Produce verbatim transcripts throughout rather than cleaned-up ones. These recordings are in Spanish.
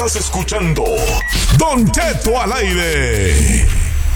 Estás escuchando Don Cheto al aire.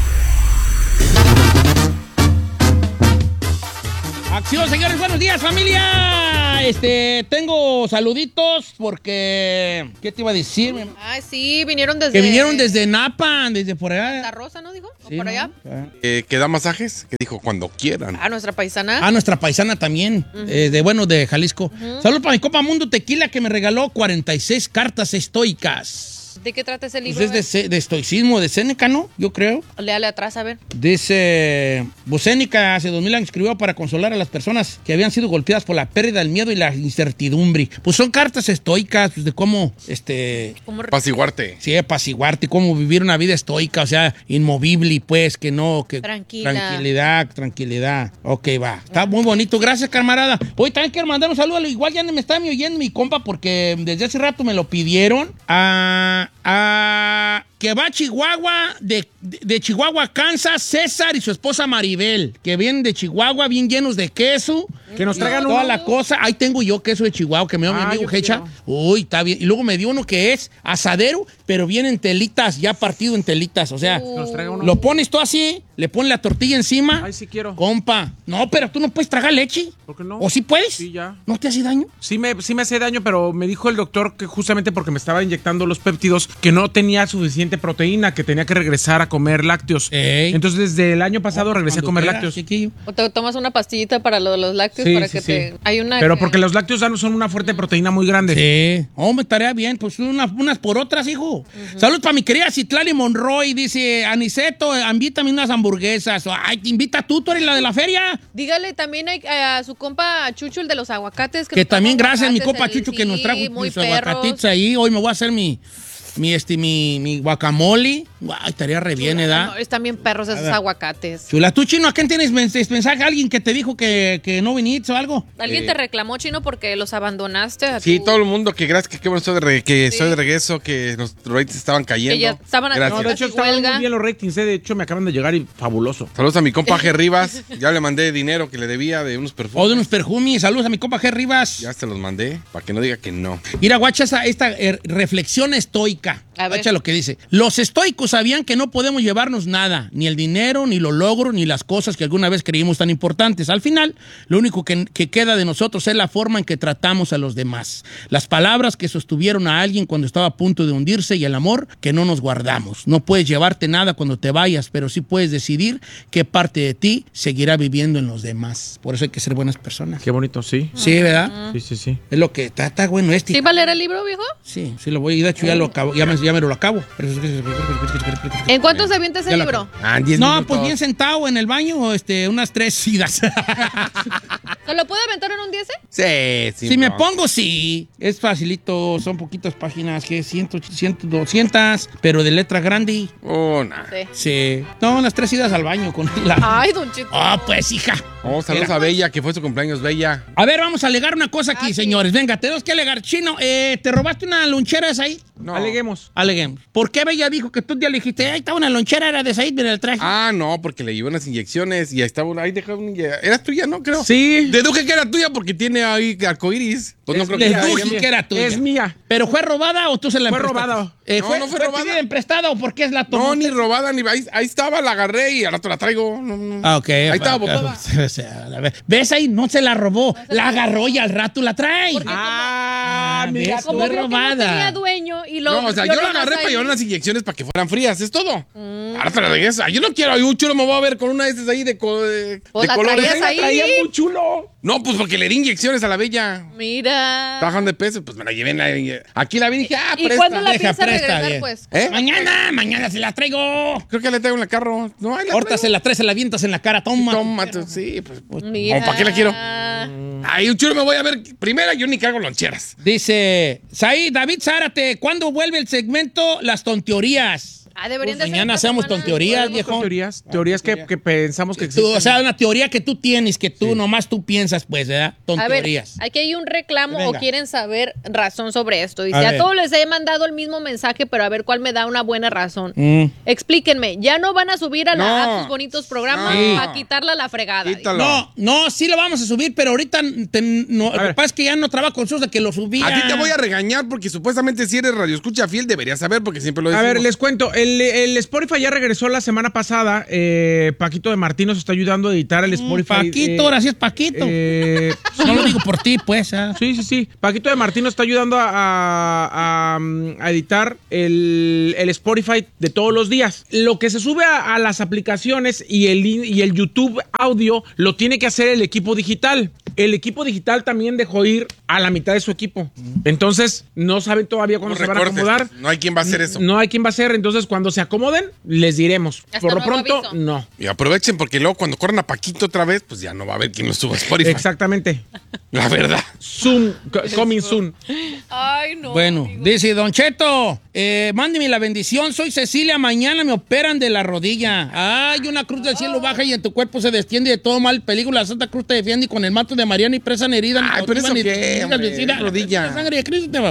Acción, señores, buenos días, familia. Este, tengo saluditos porque, ¿qué te iba a decir? Ay, sí, vinieron desde... Que vinieron desde Napa, desde por allá. Santa Rosa, ¿no dijo? ¿O Sí, por ¿no? allá? Eh, ¿Que da masajes? Que dijo, cuando quieran. Ah, nuestra paisana. Ah, nuestra paisana también, uh-huh. eh, de bueno, de Jalisco. Uh-huh. Saludos para mi compa Mundo Tequila que me regaló cuarenta y seis cartas estoicas. ¿De qué trata ese libro? Pues es de, de estoicismo, de Séneca, ¿no? Yo creo. Léale atrás, a ver. Dice, pues Séneca hace dos mil años escribió para consolar a las personas que habían sido golpeadas por la pérdida, el miedo y la incertidumbre. Pues son cartas estoicas, pues, de cómo, este... ¿Cómo apaciguarte? Sí, apaciguarte, cómo vivir una vida estoica, o sea, inmovible, pues, que no... que Tranquila. Tranquilidad, tranquilidad. Ok, va. Está muy bonito. Gracias, camarada. Hoy también quiero mandar un saludo. Igual ya no me está oyendo mi compa porque desde hace rato me lo pidieron. A... a que va a Chihuahua, de, de, de Chihuahua, Kansas, César y su esposa Maribel, que vienen de Chihuahua bien llenos de queso. Que nos traigan toda uno. la cosa. Ahí tengo yo queso de Chihuahua que me dio Ah, mi amigo yo Hecha. quiero. Uy, está bien. Y luego me dio uno que es asadero, pero viene en telitas, ya partido en telitas. O sea, Que nos traiga uno. lo pones tú así, le pones la tortilla encima. Ay, sí quiero. Compa. No, pero tú no puedes tragar leche. ¿Por qué no? ¿O sí puedes? Sí, ya. ¿No te hace daño? Sí me, sí me hace daño, pero me dijo el doctor que justamente porque me estaba inyectando los péptidos, que no tenía suficiente proteína, que tenía que regresar a comer lácteos. Ey. Entonces, desde el año pasado regresé a Cuando comer quieras, lácteos. chiquillo. O te tomas una pastillita para lo de los lácteos Sí, para sí, que sí. te... Hay una Pero que- porque los lácteos ya no son una fuerte proteína muy grande. Sí. Oh, me estaría bien. Pues unas, unas por otras, hijo. Uh-huh. Salud para mi querida Citlali Monroy. Dice, Aniceto, invítame unas hamburguesas. Ay, te invita tú, tú eres la de la feria. Dígale también a, a su compa Chucho, el de los aguacates. Que, nos trajo también gracias a mi aguacates, compa el- Chucho que sí, nos trajo muy sus perros. aguacatitos ahí. Hoy me voy a hacer mi, mi, este, mi, mi guacamole. Ay, estaría re bien, ¿verdad? No, están bien perros esos ver. aguacates. Chula, tú, Chino, ¿a quién tienes mens- mensaje? ¿Alguien que te dijo que, que no viniste o algo? ¿Alguien Eh. te reclamó, Chino, porque los abandonaste? A Sí, tu- todo el mundo, que gracias, que qué bueno estoy de, re- que Sí. estoy de regreso, que los ratings estaban cayendo. Que ya estaban Gracias. No, de hecho, Casi estaban huelga. muy bien los ratings. eh. De hecho, me acaban de llegar y fabuloso. Saludos a mi compa G. Rivas. Ya le mandé dinero que le debía de unos perfumes. O de unos perfumes. Saludos a mi compa G. Rivas. Ya se los mandé, para que no diga que no. Mira, guacha, esta, esta eh, reflexión estoica. A ver. Guacha lo que dice. Los estoicos sabían que no podemos llevarnos nada, ni el dinero, ni los logros, ni las cosas que alguna vez creímos tan importantes. Al final, lo único que, que queda de nosotros es la forma en que tratamos a los demás. Las palabras que sostuvieron a alguien cuando estaba a punto de hundirse y el amor que no nos guardamos. No puedes llevarte nada cuando te vayas, pero sí puedes decidir qué parte de ti seguirá viviendo en los demás. Por eso hay que ser buenas personas. Qué bonito, sí. Sí, ¿verdad? Sí, sí, sí. Es lo que está, está bueno este. ¿Sí va a leer el libro, viejo? Sí, sí lo voy a ir. De hecho, ya lo acabo. Ya me, ya me lo acabo. ¿En cuánto se avienta ese Ya lo libro? acabo. Ah, en diez No, minutos. pues bien sentado en el baño, este, unas tres idas. ¿Se lo puede aventar en un diez? Sí, sí. si me no. pongo, sí. Es facilito, son poquitas páginas, que cien, cien, doscientas, pero de letra grande. Oh, nah. Sí. Sí. No, unas tres idas al baño con la... Ay, don Chito. Ah, pues, hija. Oh, saludos Mira. a Bella, que fue su cumpleaños, Bella. A ver, vamos a alegar una cosa aquí, Ah, sí. señores. Venga, tenemos que alegar. Chino, eh, ¿te robaste una lonchera de Said? No. Aleguemos. Aleguemos. ¿Por qué Bella dijo que tú ya le dijiste, ahí estaba una lonchera, era de Said, mira el traje? Ah, no, porque le llevé unas inyecciones y ahí estaba una. Ahí dejaba una. Era tuya, ¿no? Creo. Sí. Deduje que era tuya porque tiene ahí arcoíris. Pues no creo Les que sea dije ella. que era tuya. Es mía. ¿Pero fue robada o tú se la Fue emprestaste? robada. Eh, No, fue, no fue fue robada. pedida emprestada o por qué es la tomó? No, ni robada, ni. Ahí, ahí estaba, la agarré y al rato la traigo. No, no. Ah, ok. Ahí estaba Ok. botada. O sea, a ver. ¿Ves ahí? No se la robó. La agarró y al rato la trae. Porque Ah, Ah, mira. ¿ves? Como Fue vio que no robada. tenía dueño y lo... No, o sea, vio yo la nomás agarré para ahí. llevar unas inyecciones para que fueran frías, es todo. Ahora te la regreso. Yo no quiero, un chulo me voy a ver con una de esas ahí de, co- de, Pues de la colores. traías ahí. Traía muy chulo. No, pues porque le di inyecciones a la Bella. Mira. Bajan de peso, pues me la llevé en la. Aquí la vi y dije, ah, ¿Y presta. cuándo la Deja, piensa presta, regresar, bien. pues? ¿Eh? Mañana, mañana se la traigo. Creo que la traigo en el carro. No, ahí la Ahorita traigo. se la traes, se la avientas en la cara. Toma. Toma, tú, sí, pues. pues, Mira. ¿o ¿para qué la quiero? Ay, un chulo me voy a ver. Primera, yo ni cargo loncheras. Dice, Said, David Zárate, ¿cuándo vuelve el segmento Las Tonteorías? Ah, deberían de hacer Mañana esta hacemos semana. con teorías, Con viejo. teorías, teorías que, que pensamos que Tú, existen. o sea, una teoría que tú tienes, que tú nomás tú piensas, pues, ¿verdad? Ton A ver, teorías. aquí hay un reclamo Venga. o quieren saber razón sobre esto. Dice, A a, ver. todos les he mandado el mismo mensaje, pero a ver cuál me da una buena razón. Mm. Explíquenme, ¿ya no van a subir a la No. app sus bonitos programas Sí. para quitarla a la fregada? Quítalo. No, no, sí lo vamos a subir, pero ahorita te- no, lo que ver. pasa es que ya no trabajo con Sosa que lo subía. A ti te voy a regañar porque supuestamente si eres radioescucha fiel deberías saber porque siempre lo A decimos. ver, les cuento, el, el Spotify ya regresó la semana pasada. Eh, Paquito de Martín nos está ayudando a editar el Spotify. Paquito, eh, ahora sí es Paquito. eh, No lo digo por ti, pues. ah. Sí, sí, sí. Paquito de Martín nos está ayudando a, a- a, mm, a editar el, el Spotify de todos los días. Lo que se sube a, a las aplicaciones y el, y el YouTube audio lo tiene que hacer el equipo digital. El equipo digital también dejó ir a la mitad de su equipo. Entonces, no saben todavía cuándo No se van a recortes, acomodar. pues, no hay quien va a hacer eso. No hay quien va a hacer. Entonces, cuando se acomoden, les diremos. Hasta Por lo nuevo pronto, aviso. no. Y aprovechen porque luego cuando corran a Paquito otra vez, pues ya no va a haber quien lo suba a Spotify. Exactamente. La verdad. Soon, co- coming soon. Ay, no. Bueno, amigo. dice Don Cheto, eh, mándeme la bendición, soy Cecilia, mañana me operan de la rodilla. Ay, una cruz del cielo baja y en tu cuerpo se desciende de todo mal peligro. La Santa Cruz te defiende y con el manto de Mariana y presa herida. Ay, pero eso qué, hombre, rodilla. La sangre de Cristo te va.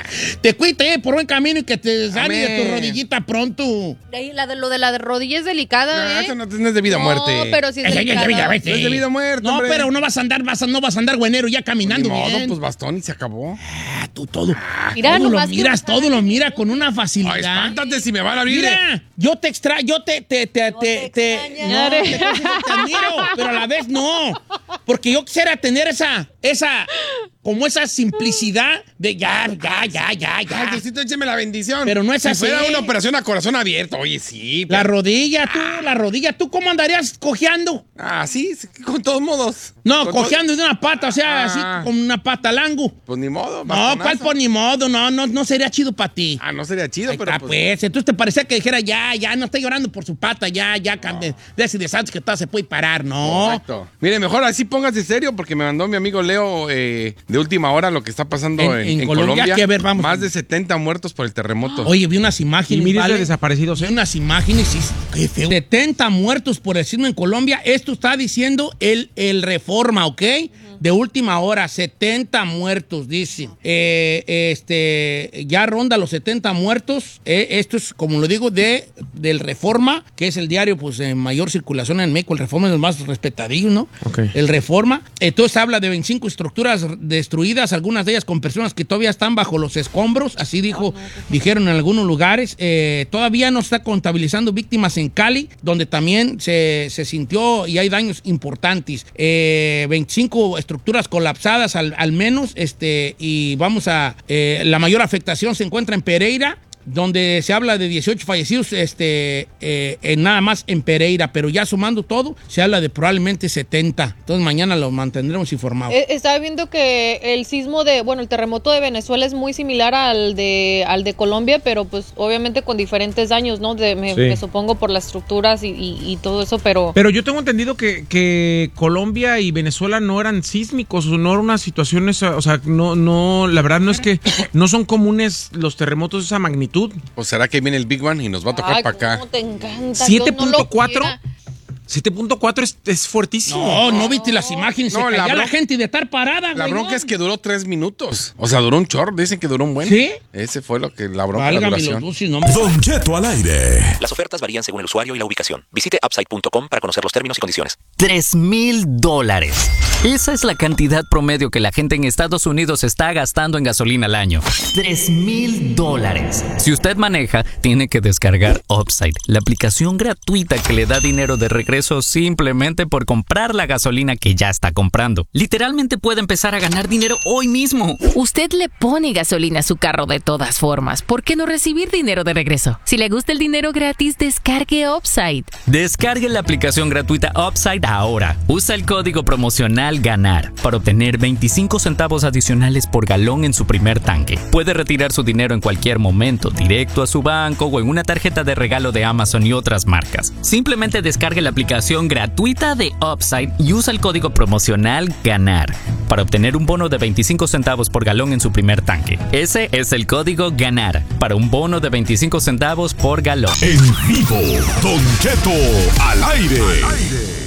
Te cuite eh, por buen camino y que te sane de tu Amén. rodillita pronto. Ey, la de, lo de la de rodilla es delicada, No, ¿eh? eso no, no es de vida o No, muerte. pero sí es Ay, ay, ay, delicada. ay, ay, No es de vida o muerte, No, hombre. pero no vas a andar, vas a, no vas a andar güenero ya Ni caminando modo, bien. pues bastón y se acabó. Ah, tú todo. Mira, todo lo nomás que miras, una todo lo cara. mira con una facilidad. Ay, espántate si me van a abrir. Mira, yo te extraño, yo te, te, te, te, te, no, te, te admiro, pero a la vez no. Porque yo quisiera tener esa, esa, como esa simplicidad de ya, ya, ya, ya, ya. Ay, Diosito, écheme la bendición. Pero no es si así. fuera una operación a corazón abierto, oye, sí. La pero- rodilla, tú, la rodilla, ¿tú cómo andarías cojeando? Ah, sí, sí, con todos modos. No, Con cojeando de una pata, o sea, Ah. así como una pata langu. todo- Pues ni modo. No, bastonazo. ¿cuál por ni modo? No, no, no sería chido para ti. Ah, no sería chido, Ahí pero está, pues... pues. Entonces te parecía que dijera, ya, ya, no está llorando por su pata, ya, ya, de, de ese desastre que todo se puede parar, no. Correcto. Mire, mejor así póngase serio porque me mandó mi amigo Leo eh, de última hora lo que está pasando En- en, en en Colombia, Colombia. que a ver, vamos. Más de setenta muertos por el terremoto. Oye, vi unas Y imágenes, miles ¿vale? de desaparecidos, Vi ¿eh? unas imágenes y qué feo. setenta muertos por el sismo en Colombia. Esto está diciendo el, el Reforma, ¿ok? De última hora, setenta muertos, dicen. Eh, este, ya ronda los setenta muertos. Eh, esto es, como lo digo, de, del Reforma, que es el diario pues, en mayor circulación en México. El Reforma es el más respetadillo, ¿no? Ok. El Reforma. Entonces habla de veinticinco estructuras destruidas, algunas de ellas con personas que todavía están bajo los escombros, así dijo, dijeron en algunos lugares. Eh, todavía no está contabilizando víctimas en Cali, donde también se, se sintió y hay daños importantes. Eh, veinticinco estructuras colapsadas al, al menos, este, y vamos a, eh, la mayor afectación se encuentra en Pereira, donde se habla de dieciocho fallecidos este, eh, en nada más en Pereira, pero ya sumando todo, se habla de probablemente setenta. Entonces mañana lo mantendremos informado. Eh, Estaba viendo que el sismo de, bueno, el terremoto de Venezuela es muy similar al de al de Colombia, pero pues obviamente con diferentes daños, ¿no? De, me, Sí. me supongo por las estructuras y, y- y todo eso, pero... Pero yo tengo entendido que, que Colombia y Venezuela no eran sísmicos, o no eran unas situaciones, o sea, no, no, la verdad no es que no son comunes los terremotos de esa magnitud. ¿O será que viene el Big One y nos va a tocar Ay, para acá? cómo te encanta. siete Dios no lo punto cuatro quiera. siete punto cuatro es, es fuertísimo. No, no viste las imágenes, No, se la caía la, bron- gente de estar parada, La güey, bronca no. es que duró tres minutos. O sea, duró un chorro. Dicen que duró un buen. ¿Sí? Ese fue lo que la bronca, la Válgame los duración. dulces, no, hombre. Don Cheto al aire. Las ofertas varían según el usuario y la ubicación. Visite upside punto com para conocer los términos y condiciones. Tres mil dólares. Esa es la cantidad promedio que la gente en Estados Unidos está gastando en gasolina al año. Tres mil dólares. Si usted maneja, tiene que descargar Upside, la aplicación gratuita que le da dinero de regreso simplemente por comprar la gasolina que ya está comprando. Literalmente puede empezar a ganar dinero hoy mismo. Usted le pone gasolina a su carro de todas formas. ¿Por qué no recibir dinero de regreso? Si le gusta el dinero gratis, descargue Upside. Descargue la aplicación gratuita Upside ahora. Usa el código promocional GANAR para obtener veinticinco centavos adicionales por galón en su primer tanque. Puede retirar su dinero en cualquier momento, directo a su banco o en una tarjeta de regalo de Amazon y otras marcas. Simplemente descargue la aplicación gratuita de Upside y usa el código promocional GANAR para obtener un bono de veinticinco centavos por galón en su primer tanque. Ese es el código GANAR para un bono de veinticinco centavos por galón. En vivo, Don Cheto al aire. Al aire.